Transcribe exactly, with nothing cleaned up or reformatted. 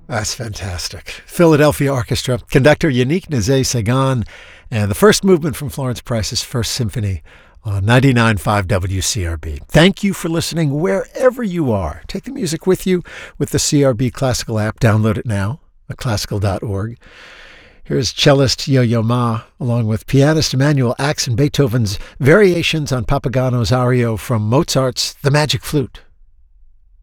That's fantastic. Philadelphia Orchestra, conductor Yannick Nézet-Séguin, and the first movement from Florence Price's First Symphony on ninety-nine point five W C R B. Thank you for listening wherever you are. Take the music with you with the C R B Classical app. Download it now at classical dot org. Here's cellist Yo-Yo Ma, along with pianist Emanuel Ax and Beethoven's variations on Papagano's ario from Mozart's The Magic Flute.